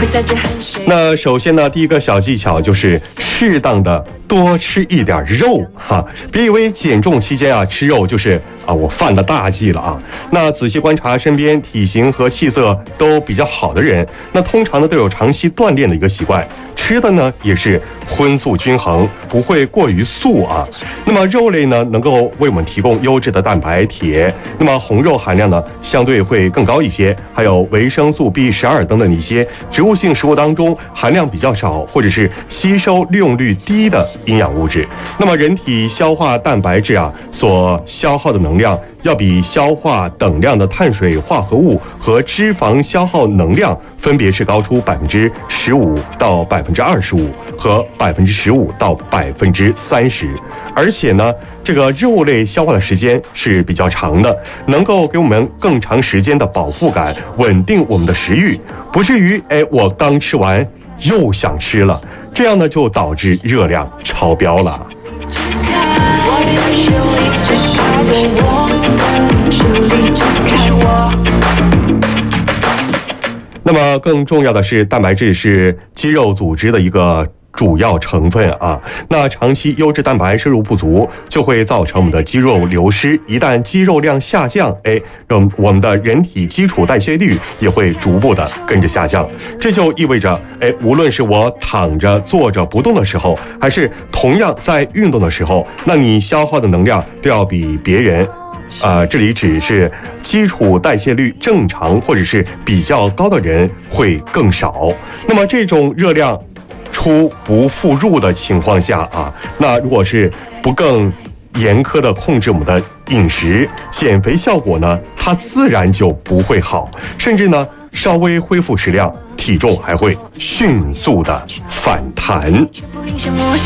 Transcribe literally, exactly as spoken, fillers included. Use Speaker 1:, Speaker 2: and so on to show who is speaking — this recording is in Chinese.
Speaker 1: 那首先呢，第一个小技巧就是适当的多吃一点肉哈，别以为减重期间啊吃肉就是啊我犯了大忌了啊。那仔细观察身边体型和气色都比较好的人，那通常呢都有长期锻炼的一个习惯，吃的呢也是荤素均衡，不会过于素啊。那么肉类呢能够为我们提供优质的蛋白、铁，那么红肉含量呢相对会更高一些，还有维生素 B 十二 等等一些植物性食物当中含量比较少或者是吸收利用率低的营养物质。那么人体消化蛋白质啊所消耗的能量要比消化等量的碳水化合物和脂肪消耗能量分别是高出百分之十五到百分之二十五和百分之十五到百分之三十。而且呢，这个肉类消化的时间是比较长的，能够给我们更长时间的饱腹感，稳定我们的食欲，不至于哎我刚吃完又想吃了，这样呢就导致热量超标了。那么更重要的是，蛋白质是肌肉组织的一个主要成分啊，那长期优质蛋白摄入不足，就会造成我们的肌肉流失。一旦肌肉量下降，哎，让我们的人体基础代谢率也会逐步的跟着下降。这就意味着，哎，无论是我躺着、坐着不动的时候，还是同样在运动的时候，那你消耗的能量都要比别人。呃，这里只是基础代谢率正常或者是比较高的人会更少。那么这种热量出不复入的情况下啊，那如果是不更严苛的控制我们的饮食，减肥效果呢，它自然就不会好，甚至呢，稍微恢复食量，体重还会迅速的反弹。